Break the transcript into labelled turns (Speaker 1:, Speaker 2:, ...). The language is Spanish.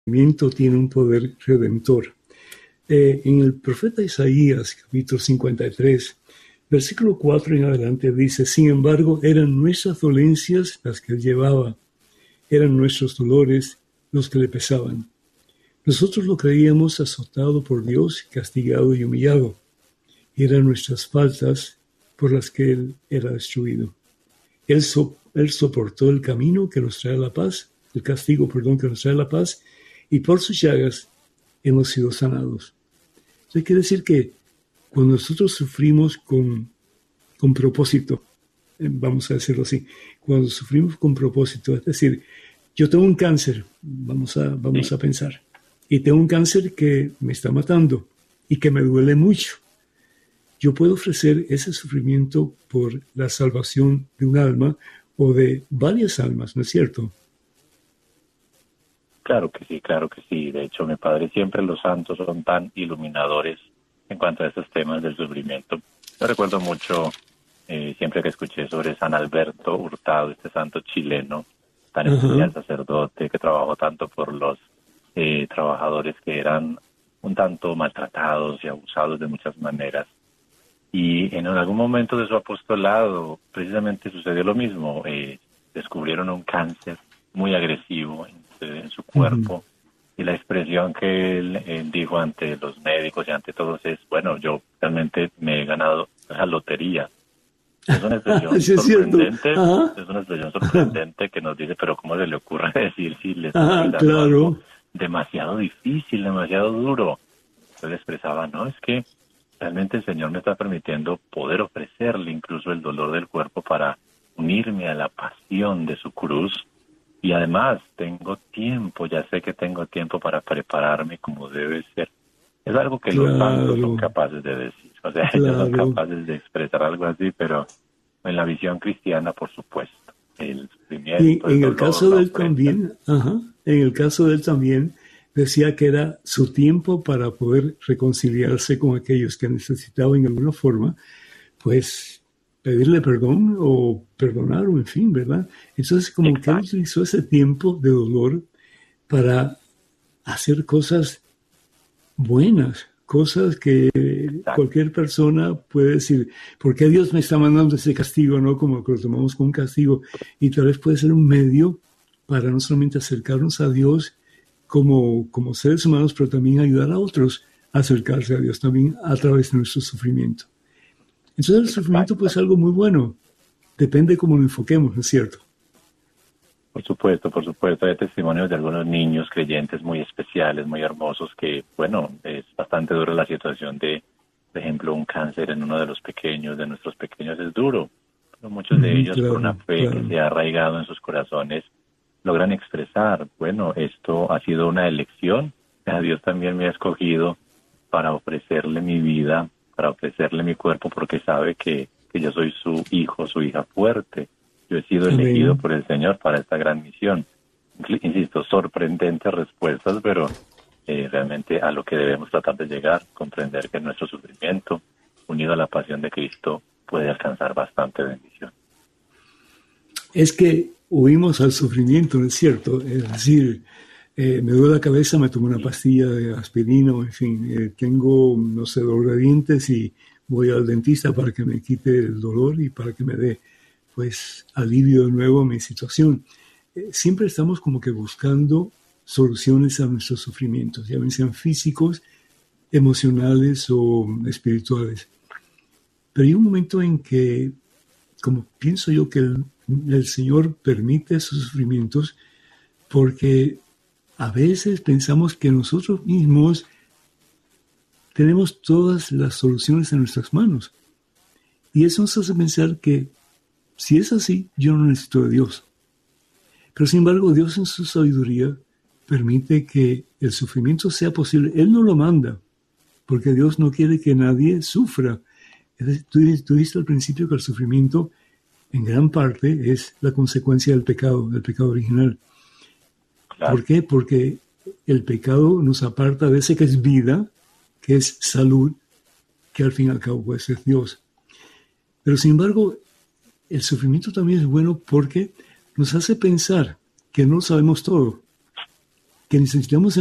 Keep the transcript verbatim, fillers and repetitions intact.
Speaker 1: sufrimiento tiene un poder redentor. Eh, en el profeta Isaías, capítulo cincuenta y tres, versículo cuatro en adelante dice: sin embargo, eran nuestras dolencias las que él llevaba, eran nuestros dolores los que le pesaban. Nosotros lo creíamos azotado por Dios, castigado y humillado. Eran nuestras faltas por las que él era destruido. Él, so, él soportó el camino que nos trae la paz, el castigo, perdón, que nos trae la paz, y por sus llagas hemos sido sanados. Eso quiere decir que cuando nosotros sufrimos con, con propósito, vamos a decirlo así, cuando sufrimos con propósito, es decir, yo tengo un cáncer, vamos a, vamos a pensar, y tengo un cáncer que me está matando y que me duele mucho. Yo puedo ofrecer ese sufrimiento por la salvación de un alma o de varias almas, ¿no es cierto?
Speaker 2: Claro que sí, claro que sí. De hecho, mi padre, siempre los santos son tan iluminadores en cuanto a estos temas del sufrimiento. Yo recuerdo mucho, eh, siempre que escuché sobre San Alberto Hurtado, este santo chileno, tan especial uh-huh. sacerdote, que trabajó tanto por los eh, trabajadores que eran un tanto maltratados y abusados de muchas maneras. Y en algún momento de su apostolado, precisamente sucedió lo mismo. Eh, descubrieron un cáncer muy agresivo en, en su cuerpo. Uh-huh. Y la expresión que él, él dijo ante los médicos y ante todos es: bueno, yo realmente me he ganado la lotería. Es una expresión sí, es sorprendente, uh-huh. es una expresión sorprendente que nos dice, pero ¿cómo se le ocurre decir si le está uh-huh, claro. algo demasiado difícil, demasiado duro? Entonces expresaba, no, es que realmente el Señor me está permitiendo poder ofrecerle incluso el dolor del cuerpo para unirme a la pasión de su cruz. Y además tengo tiempo, ya sé que tengo tiempo para prepararme como debe ser. Es algo que claro. los santos son capaces de decir. O sea, claro. ellos son capaces de expresar algo así, pero en la visión cristiana, por supuesto, el sufrimiento,
Speaker 1: y
Speaker 2: el
Speaker 1: en
Speaker 2: dolor,
Speaker 1: el caso de él también, ajá, en el caso de él también, decía que era su tiempo para poder reconciliarse con aquellos que necesitaban de alguna forma, pues, pedirle perdón o perdonar, o en fin, ¿verdad? Entonces, como Exacto. que él utilizó ese tiempo de dolor para hacer cosas buenas, cosas que Exacto. cualquier persona puede decir, ¿por qué Dios me está mandando ese castigo? ¿No? Como que lo tomamos como un castigo. Y tal vez puede ser un medio para no solamente acercarnos a Dios como, como seres humanos, pero también ayudar a otros a acercarse a Dios también a través de nuestro sufrimiento. Entonces el sufrimiento pues es algo muy bueno. Depende cómo lo enfoquemos, ¿no es cierto?
Speaker 2: Por supuesto, por supuesto. Hay testimonios de algunos niños creyentes muy especiales, muy hermosos, que, bueno, es bastante dura la situación de, por ejemplo, un cáncer en uno de los pequeños, de nuestros pequeños, es duro. Pero muchos de ellos, claro, por una fe claro. que se ha arraigado en sus corazones, logran expresar, bueno, esto ha sido una elección, a Dios también me ha escogido para ofrecerle mi vida, para ofrecerle mi cuerpo, porque sabe que, que yo soy su hijo, su hija fuerte. Yo he sido Amén. elegido por el Señor para esta gran misión. Insisto, sorprendentes respuestas, pero eh, realmente a lo que debemos tratar de llegar, comprender que nuestro sufrimiento, unido a la pasión de Cristo, puede alcanzar bastante bendición.
Speaker 1: Es que huimos al sufrimiento, ¿no es cierto? Es decir, eh, me duele la cabeza, me tomo una pastilla de aspirina, en fin, eh, tengo, no sé, dolor de dientes y voy al dentista para que me quite el dolor y para que me dé, pues, alivio de nuevo a mi situación. Eh, siempre estamos como que buscando soluciones a nuestros sufrimientos, ya sean físicos, emocionales o espirituales. Pero hay un momento en que, como pienso yo que el El Señor permite esos sufrimientos porque a veces pensamos que nosotros mismos tenemos todas las soluciones en nuestras manos. Y eso nos hace pensar que si es así, yo no necesito de Dios. Pero sin embargo, Dios en su sabiduría permite que el sufrimiento sea posible. Él no lo manda, porque Dios no quiere que nadie sufra. Tú, tú dijiste al principio que el sufrimiento en gran parte es la consecuencia del pecado, del pecado original. Claro. ¿Por qué? Porque el pecado nos aparta de ese que es vida, que es salud, que al fin y al cabo puede ser Dios. Pero sin embargo, el sufrimiento también es bueno porque nos hace pensar que no sabemos todo, que necesitamos